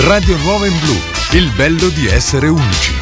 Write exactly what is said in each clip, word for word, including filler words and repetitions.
Radio Nuova in Blu, il bello di essere unici.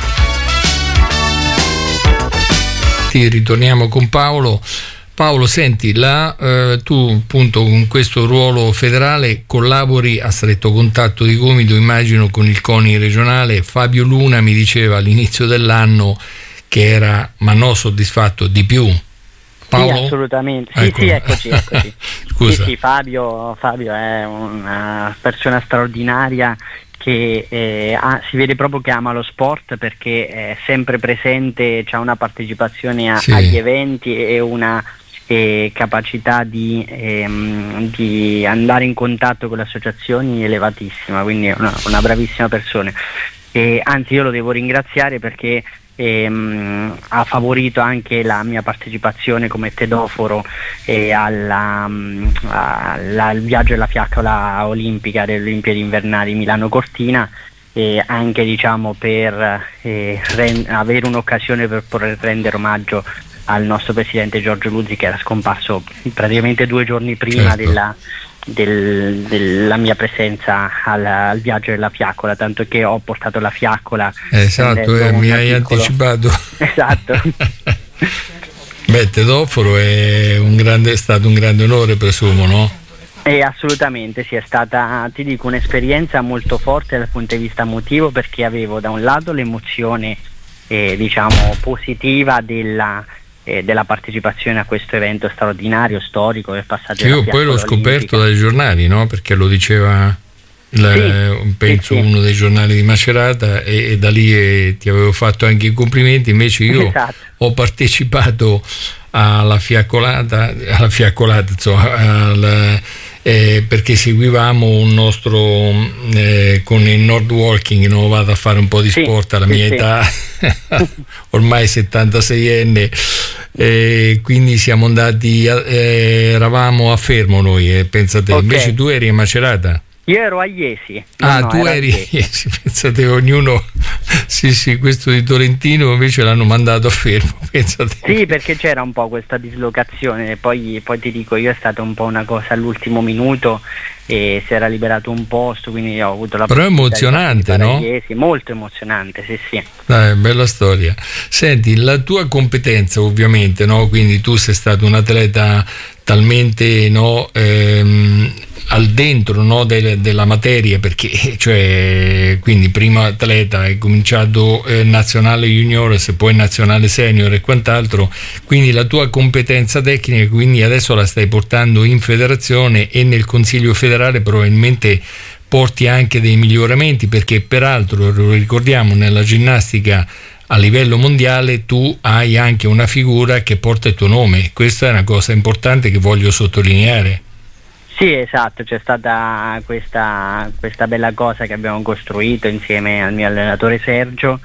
Ritorniamo con Paolo. Paolo, senti, là, eh, tu appunto con questo ruolo federale collabori a stretto contatto di gomito, immagino, con il CONI regionale. Fabio Luna mi diceva all'inizio dell'anno che era, ma no, soddisfatto di più. Paolo? Sì, assolutamente. Sì, ecco. sì, eccoci, eccoci. Scusa. Sì, sì, Fabio, Fabio è una persona straordinaria che eh, ha, si vede proprio che ama lo sport, perché è sempre presente, c'ha una partecipazione a, sì. agli eventi e una eh, capacità di, ehm, di andare in contatto con le associazioni elevatissima, quindi è una, una bravissima persona. E, anzi, io lo devo ringraziare perché Ehm, ha favorito anche la mia partecipazione come tedoforo eh, alla, um, alla, al viaggio della fiaccola olimpica delle Olimpiadi invernali Milano-Cortina, e anche, diciamo, per eh, rend- avere un'occasione per poter rendere omaggio al nostro presidente Giorgio Luzzi, che era scomparso praticamente due giorni prima certo. della Del, della mia presenza al, al viaggio della fiaccola, tanto che ho portato la fiaccola. Esatto, eh, mi hai piccolo... anticipato. Esatto. Beh, tedoforo è, un grande, è stato un grande onore, presumo, no? Eh, assolutamente, sì, è stata, ti dico, un'esperienza molto forte dal punto di vista emotivo, perché avevo da un lato l'emozione eh, diciamo positiva della della partecipazione a questo evento straordinario, storico, del passaggio. Io poi l'ho scoperto dai giornali, no? Perché lo diceva la, sì, penso sì, sì. uno dei giornali di Macerata, e, e da lì eh, ti avevo fatto anche i complimenti. Invece io esatto. ho partecipato alla fiaccolata alla fiaccolata insomma al, eh, perché seguivamo un nostro eh, con il Nord Walking, no? Vado a fare un po' di sì, sport alla sì, mia sì. età ormai settantaseienne, e quindi siamo andati a, eh, eravamo a Fermo noi, eh, pensate. Okay. Invece tu eri a Macerata? Io ero a Iesi. Ah, no, tu eri a Iesi, pensate, ognuno. Sì, sì, questo di Torrentino invece l'hanno mandato a Fermo, pensate. Sì, perché c'era un po' questa dislocazione, poi, poi ti dico, io è stata un po' una cosa all'ultimo minuto e si era liberato un posto, quindi ho avuto la Però è emozionante, no? Iesi, molto emozionante, sì, sì. Dai, bella storia. Senti, la tua competenza, ovviamente, no? Quindi tu sei stato un atleta talmente, no, ehm, al dentro, no, de- della materia, perché cioè quindi prima atleta, hai cominciato eh, nazionale juniores, poi nazionale senior e quant'altro, quindi la tua competenza tecnica quindi adesso la stai portando in federazione, e nel Consiglio federale probabilmente porti anche dei miglioramenti, perché peraltro, lo ricordiamo, nella ginnastica a livello mondiale tu hai anche una figura che porta il tuo nome. Questa è una cosa importante che voglio sottolineare. Sì, esatto, c'è stata questa, questa bella cosa che abbiamo costruito insieme al mio allenatore Sergio,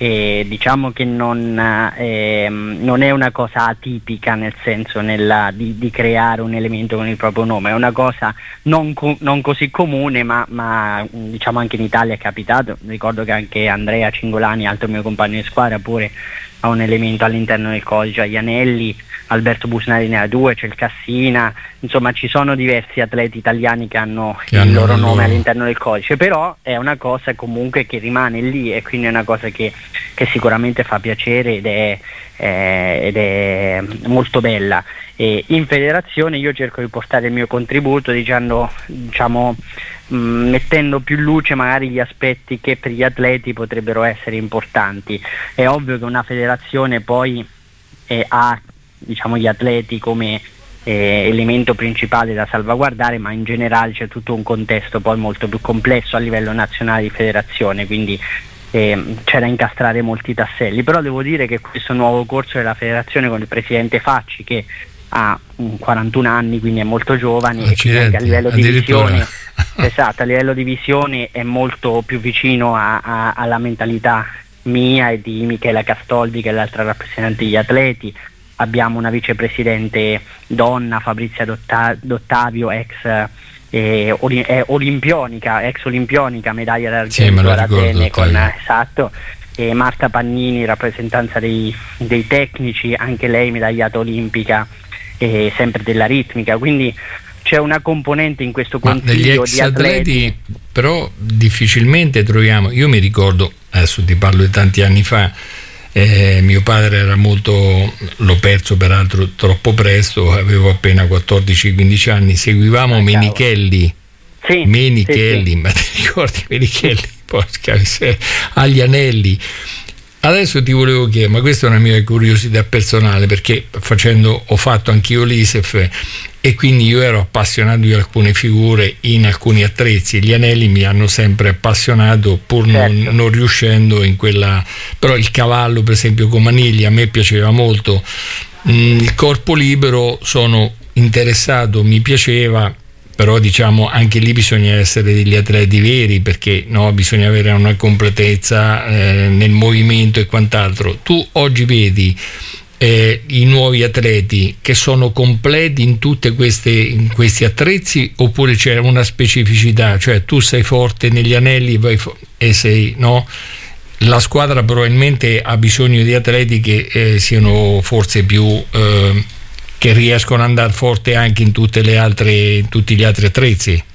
e diciamo che non, eh, non è una cosa atipica, nel senso nella, di, di creare un elemento con il proprio nome, è una cosa non, co- non così comune, ma, ma diciamo anche in Italia è capitato. Ricordo che anche Andrea Cingolani, altro mio compagno di squadra, pure ha un elemento all'interno del codice, agli anelli. Alberto Busnari ne ha due, c'è il Cassina, insomma ci sono diversi atleti italiani che hanno che il hanno loro nome loro... all'interno del codice, però è una cosa comunque che rimane lì, e quindi è una cosa che, che sicuramente fa piacere ed è, eh, ed è molto bella. E in federazione io cerco di portare il mio contributo, dicendo, diciamo, mh, mettendo più luce magari gli aspetti che per gli atleti potrebbero essere importanti. È ovvio che una federazione poi eh, ha, diciamo, gli atleti come eh, elemento principale da salvaguardare, ma in generale c'è tutto un contesto poi molto più complesso a livello nazionale di federazione, quindi eh, c'è da incastrare molti tasselli. Però devo dire che questo nuovo corso della federazione con il presidente Facci, che ha quarantuno anni, quindi è molto giovane, e quindi anche a livello di visione esatto, a livello di visione è molto più vicino a, a, alla mentalità mia e di Michela Castoldi, che è l'altra rappresentante degli atleti. Abbiamo una vicepresidente donna, Fabrizia Dotta- Dottavio, ex eh, ori- eh, olimpionica, ex olimpionica, medaglia d'argento sì, ad Atene con esatto, e Marta Pannini, rappresentanza dei, dei tecnici, anche lei medagliata olimpica, eh, sempre della ritmica, quindi c'è una componente in questo Ma consiglio negli ex di atleti, atleti però difficilmente troviamo, io mi ricordo, adesso ti parlo di tanti anni fa, eh, mio padre era molto, l'ho perso peraltro troppo presto, avevo appena quattordici quindici anni, seguivamo ah, Menichelli, sì, Menichelli, sì, sì. ma ti ricordi Menichelli? Porca miseria, agli anelli. Adesso ti volevo chiedere, ma questa è una mia curiosità personale, perché facendo, ho fatto anch'io l'I S E F e quindi io ero appassionato di alcune figure in alcuni attrezzi, gli anelli mi hanno sempre appassionato pur Certo. non, non riuscendo in quella, però il cavallo per esempio con maniglia a me piaceva molto, mm, il corpo libero sono interessato, mi piaceva, però diciamo anche lì bisogna essere degli atleti veri, perché no, bisogna avere una completezza eh, nel movimento e quant'altro. Tu oggi vedi eh, i nuovi atleti che sono completi in tutte queste in questi attrezzi, oppure c'è una specificità, cioè tu sei forte negli anelli vai fo- e sei no? La squadra probabilmente ha bisogno di atleti che eh, siano forse più eh, che riescono ad andare forte anche in tutte le altre, in tutti gli altri attrezzi.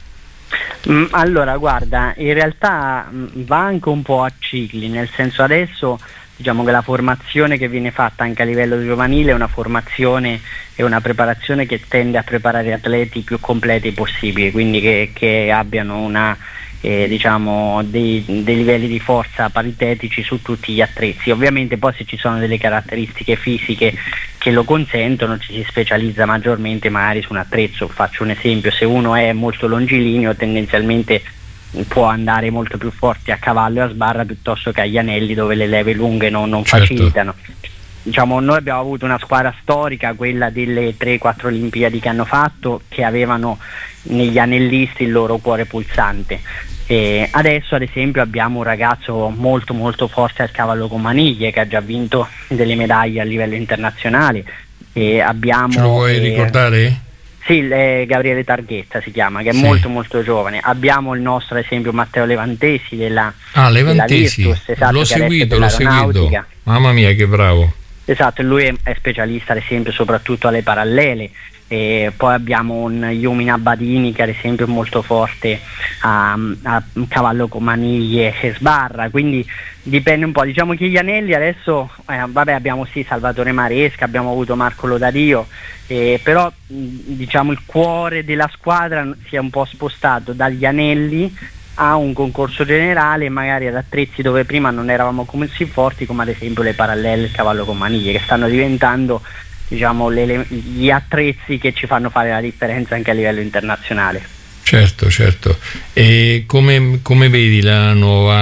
Mm, allora guarda, in realtà mm, va anche un po' a cicli, nel senso adesso diciamo che la formazione che viene fatta anche a livello giovanile è una formazione e una preparazione che tende a preparare atleti più completi possibili, quindi che, che abbiano una eh, diciamo dei, dei livelli di forza paritetici su tutti gli attrezzi. Ovviamente poi se ci sono delle caratteristiche fisiche che lo consentono ci si specializza maggiormente magari su un attrezzo. Faccio un esempio: se uno è molto longilineo tendenzialmente può andare molto più forte a cavallo e a sbarra piuttosto che agli anelli, dove le leve lunghe non, non Certo. facilitano. Diciamo, noi abbiamo avuto una squadra storica, quella delle tre quattro Olimpiadi che hanno fatto, che avevano negli anellisti il loro cuore pulsante. E adesso ad esempio abbiamo un ragazzo molto molto forte al cavallo con maniglie che ha già vinto delle medaglie a livello internazionale. E abbiamo, Ce lo vuoi eh, ricordare? Sì, eh, Gabriele Targhetta si chiama, che è Sì. molto molto giovane. Abbiamo il nostro ad esempio Matteo Levantesi della, Ah, della Levantesi, Virtus, esatto, l'ho che adesso è seguito, l'ho seguito. dell'aeronautica. Mamma mia che bravo. Esatto, lui è, è specialista ad esempio soprattutto alle parallele. E poi abbiamo un Yumin Abbadini che ad esempio è molto forte a, a cavallo con maniglie e sbarra, quindi dipende un po'. Diciamo che gli anelli adesso eh, vabbè, abbiamo sì Salvatore Maresca, abbiamo avuto Marco Lodario, eh, però mh, diciamo il cuore della squadra si è un po' spostato dagli anelli a un concorso generale, magari ad attrezzi dove prima non eravamo così forti, come ad esempio le parallele e il cavallo con maniglie, che stanno diventando diciamo le, le, gli attrezzi che ci fanno fare la differenza anche a livello internazionale. Certo, certo. E come, come vedi la nuova